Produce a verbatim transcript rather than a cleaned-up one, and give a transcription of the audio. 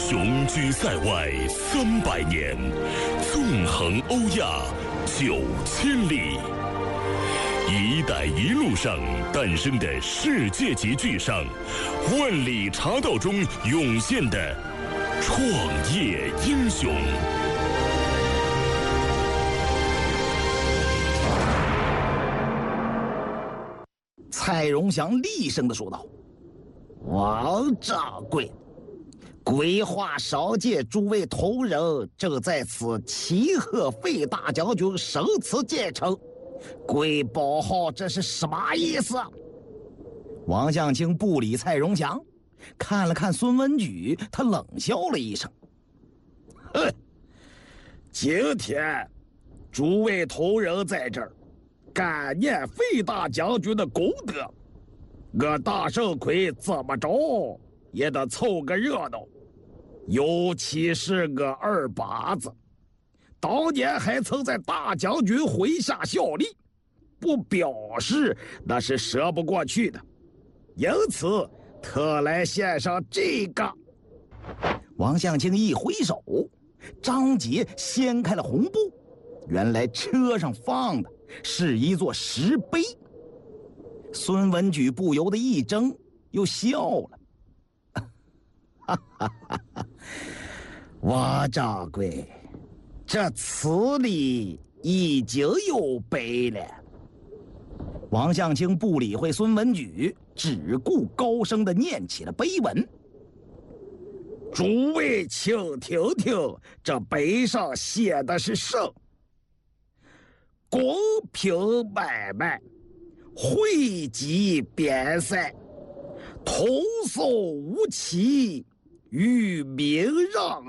雄居塞外三百年，纵横欧亚九千里。一带一路上诞生的世界级巨商，万里茶道中涌现的创业英雄。 蔡荣祥厉声地说道：“王掌柜，鬼话少借，诸位同仁正在此齐贺费大将军生此谏称，贵宝号这是什么意思？”王相清不理蔡荣祥，看了看孙文举，他冷笑了一声：“哼，今天诸位同仁在这儿感念费大将军的功德，我大圣魁怎么着也得凑个热闹。尤其是我二把子，当年还曾在大将军麾下效力，不表示那是说不过去的，因此特来献上这个。”王相清一挥手，张杰掀开了红布，原来车上放的是一座石碑。孙文举不由得一怔，又笑了。哈哈哈哈！王掌柜，这词里已经有碑了。王相清不理会孙文举，只顾高声地念起了碑文。诸位请听听，这碑上写的是圣。公平买卖，惠及边塞，童叟无欺，与民让